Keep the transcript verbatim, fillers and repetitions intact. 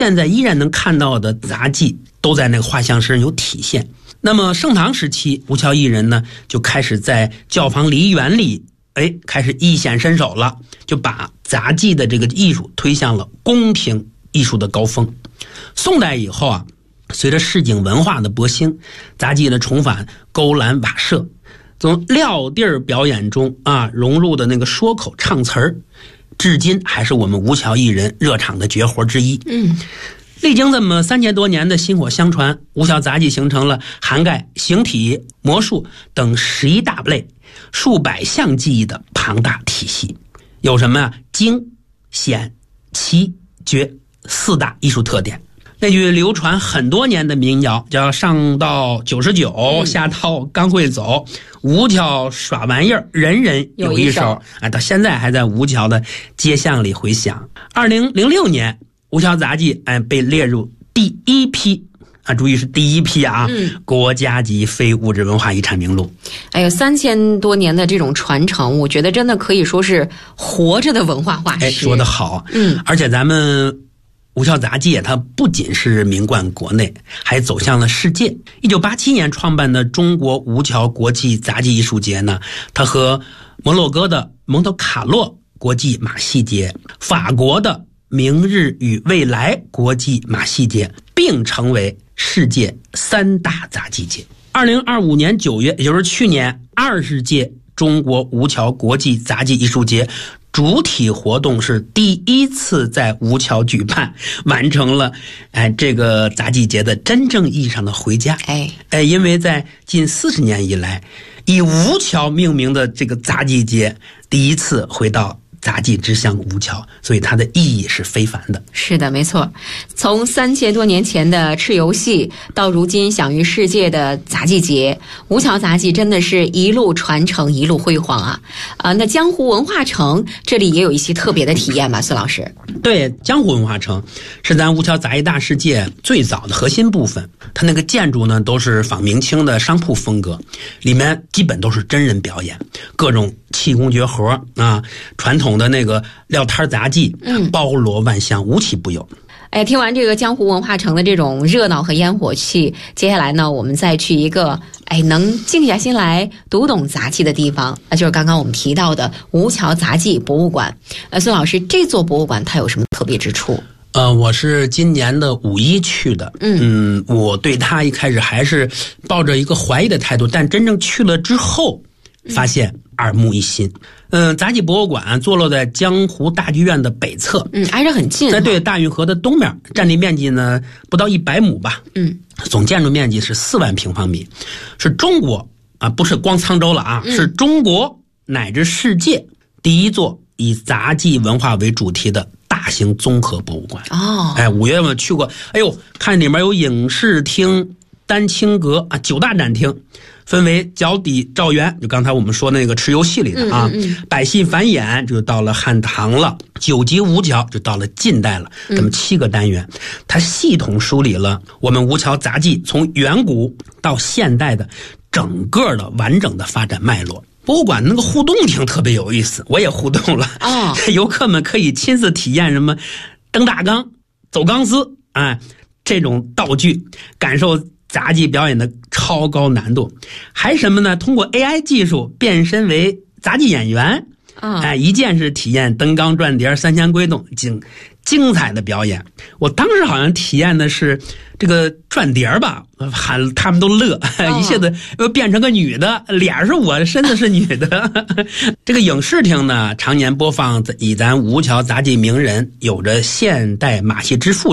现在依然能看到的杂技都在那个画像身上有体现。那么盛唐时期，吴桥艺人呢就开始在教坊梨园里哎，开始一显身手了，就把杂技的这个艺术推向了宫廷艺术的高峰。宋代以后啊，随着市井文化的勃兴，杂技的重返勾栏瓦舍，从撂地儿表演中啊融入的那个说口唱词儿，至今还是我们吴桥艺人热场的绝活之一。 嗯， 历经这么三千多年的薪火相传，吴桥杂技形成了涵盖形体、魔术等十一大类、数百项技艺的庞大体系。有什么啊？精、显、奇、绝四大艺术特点。那句流传很多年的民谣叫上到九十九，下到刚会走，吴桥耍玩意儿，人人有一手。哎，到现在还在吴桥的街巷里回响。二零零六年，吴桥杂技哎被列入第一批啊，注意是第一批啊， 嗯， 国家级非物质文化遗产名录。 哎呦，三千多年的这种传承，我觉得真的可以说是活着的文化化石。 哎，说得好， 嗯， 而且咱们吴桥杂技它不仅是名冠国内，还走向了世界。一九八七年创办的中国吴桥国际杂技艺术节呢，它和摩洛哥的蒙特卡洛国际马戏节、法国的明日与未来国际马戏节并成为世界三大杂技节。二零二五年九月，也就是去年二十届中国吴桥国际杂技艺术节主体活动是第一次在吴桥举办，完成了哎这个杂技节的真正意义上的回家。 哎哎，因为在近四十年以来，以吴桥命名的这个杂技节第一次回到杂技之乡吴桥，所以它的意义是非凡的。 是的，没错。从三千多年前的蚩尤戏到如今享誉世界的杂技节，吴桥杂技真的是一路传承，一路辉煌啊！啊，那江湖文化城这里也有一些特别的体验吧，孙老师？ 对，江湖文化城是咱吴桥杂艺大世界最早的核心部分。它那个建筑呢，都是仿明清的商铺风格，里面基本都是真人表演，各种气功绝活啊，传统的那个撂摊杂技， 嗯， 包罗万象，无奇不有。 哎，听完这个江湖文化城的这种热闹和烟火气，接下来呢，我们再去一个哎能静下心来读懂杂技的地方，那就是刚刚我们提到的吴桥杂技博物馆。呃，孙老师，这座博物馆它有什么特别之处？ 呃，我是今年的五一去的，嗯嗯，我对他一开始还是抱着一个怀疑的态度，但真正去了之后，发现耳目一新。嗯，杂技博物馆坐落在江湖大剧院的北侧， 嗯，挨着很近， 在对大运河的东面，占地面积呢不到一百亩吧， 嗯， 总建筑面积是四万平方米，是中国啊，不是光沧州了啊， 嗯， 是中国乃至世界第一座以杂技文化为主题的大型综合博物馆。 哦， 哎，五月份去过，哎呦，看里面有影视厅、丹青阁啊，九大展厅。分为脚底照园，就刚才我们说那个蚩尤戏里的啊， 嗯嗯嗯， 百戏繁演就到了汉唐了，九级吴桥就到了近代了，这么七个单元，它系统梳理了我们吴桥杂技从远古到现代的整个的完整的发展脉络。博物馆那个互动厅特别有意思，我也互动了， 哦， 游客们可以亲自体验什么蹬大钢、走钢丝，哎，这种道具，感受杂技表演的超高难度，还什么呢？通过 A I 技术变身为杂技演员， 啊， 哎，一键式体验登钢转碟、三千归动，精精彩的表演。我当时好像体验的是这个转碟吧，喊他们都乐， 哦， 一下子又变成个女的，脸是我，身子是女的。这个影视厅呢，常年播放以咱吴桥杂技名人有着现代马戏之父